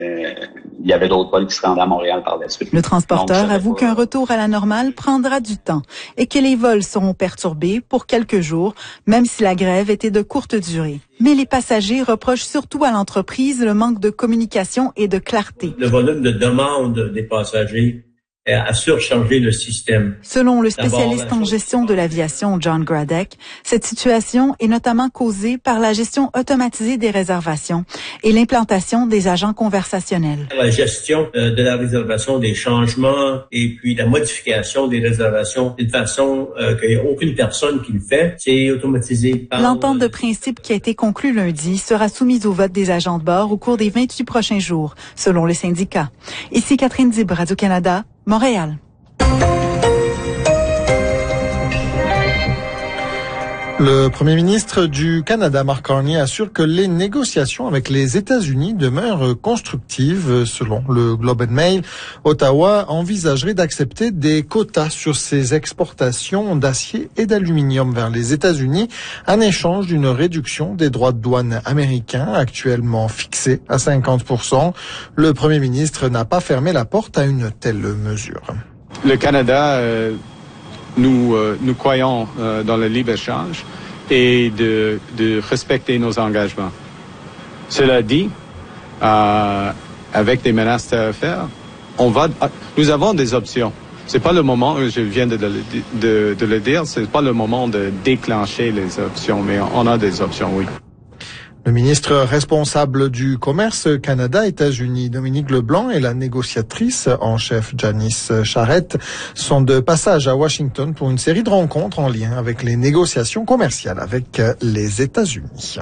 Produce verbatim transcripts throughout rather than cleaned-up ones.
Euh, il y avait d'autres vols qui se rendaient à Montréal par la suite. Le transporteur Donc, avoue pas... qu'un retour à la normale prendra du temps et que les vols seront perturbés pour quelques jours, même si la grève était de courte durée. Mais les passagers reprochent surtout à l'entreprise le manque de communication et de clarté. Le volume de demande des passagers a surchargé le système. Selon le spécialiste en gestion de l'aviation John Gradek, cette situation est notamment causée par la gestion automatisée des réservations et l'implantation des agents conversationnels. La gestion de la réservation, des changements et puis la modification des réservations d'une façon euh, qu'il n'y a aucune personne qui le fait, c'est automatisé. Par... L'entente de principe qui a été conclue lundi sera soumise au vote des agents de bord au cours des vingt-huit prochains jours, selon les syndicats. Ici Catherine Dib, Radio-Canada, Montréal. Le premier ministre du Canada, Mark Carney, assure que les négociations avec les États-Unis demeurent constructives. Selon le Globe and Mail, Ottawa envisagerait d'accepter des quotas sur ses exportations d'acier et d'aluminium vers les États-Unis en échange d'une réduction des droits de douane américains actuellement fixés à cinquante pour cent. Le premier ministre n'a pas fermé la porte à une telle mesure. Le Canada... Euh Nous, euh, nous croyons euh, dans le libre-échange et de, de respecter nos engagements. Cela dit, euh, avec des menaces tarifaires, on va, nous avons des options. C'est pas le moment, je viens de, de, de, de le dire, c'est pas le moment de déclencher les options, mais on a des options, oui. Le ministre responsable du commerce Canada-États-Unis, Dominique Leblanc, et la négociatrice en chef Janice Charette sont de passage à Washington pour une série de rencontres en lien avec les négociations commerciales avec les États-Unis.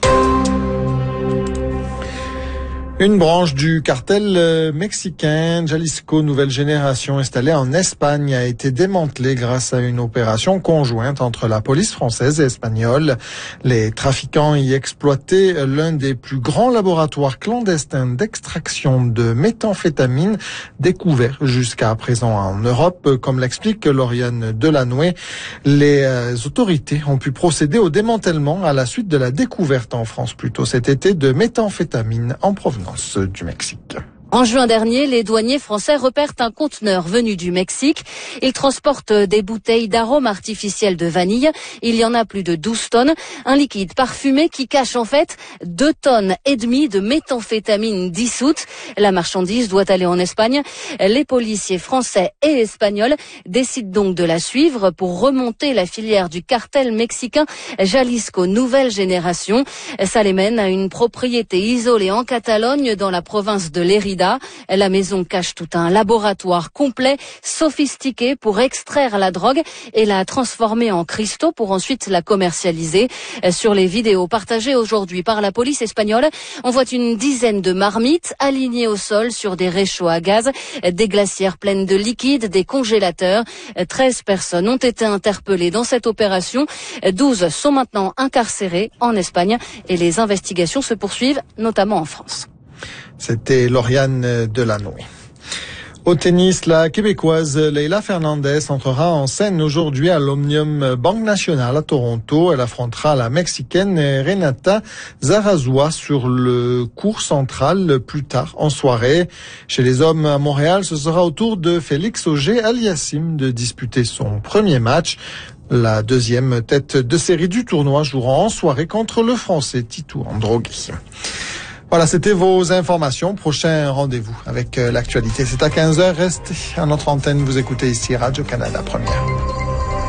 Une branche du cartel mexicain Jalisco Nouvelle Génération installée en Espagne a été démantelée grâce à une opération conjointe entre la police française et espagnole. Les trafiquants y exploitaient l'un des plus grands laboratoires clandestins d'extraction de méthamphétamine découvert jusqu'à présent en Europe. Comme l'explique Lauriane Delannoy, les autorités ont pu procéder au démantèlement à la suite de la découverte en France plus tôt cet été de méthamphétamine en provenance du Mexique. En juin dernier, les douaniers français repèrent un conteneur venu du Mexique. Il transporte des bouteilles d'arômes artificiels de vanille. Il y en a plus de douze tonnes. Un liquide parfumé qui cache en fait deux tonnes et demie de méthamphétamine dissoute. La marchandise doit aller en Espagne. Les policiers français et espagnols décident donc de la suivre pour remonter la filière du cartel mexicain Jalisco Nouvelle Génération. Ça les mène à une propriété isolée en Catalogne dans la province de Lérida. La maison cache tout un laboratoire complet, sophistiqué pour extraire la drogue et la transformer en cristaux pour ensuite la commercialiser. Sur les vidéos partagées aujourd'hui par la police espagnole, on voit une dizaine de marmites alignées au sol sur des réchauds à gaz, des glacières pleines de liquide, des congélateurs. treize personnes ont été interpellées dans cette opération. douze sont maintenant incarcérées en Espagne et les investigations se poursuivent notamment en France. C'était Lauriane Delannoy. Au tennis, la Québécoise Leila Fernandez entrera en scène aujourd'hui à l'Omnium Banque Nationale à Toronto. Elle affrontera la Mexicaine Renata Zarazúa sur le court central plus tard en soirée. Chez les hommes à Montréal, ce sera au tour de Félix Auger-Aliassime de disputer son premier match. La deuxième tête de série du tournoi jouera en soirée contre le Français Titu Androghi. Voilà, c'était vos informations. Prochain rendez-vous avec l'actualité. C'est à quinze heures. Restez à notre antenne. Vous écoutez ici Radio-Canada Première.